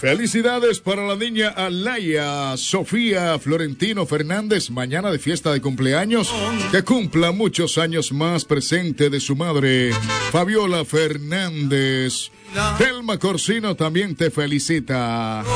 Felicidades para la niña Alaya Sofía Florentino Fernández, mañana de fiesta de cumpleaños. Que cumpla muchos años más, presente de su madre, Fabiola Fernández. Telma Corsino también te felicita.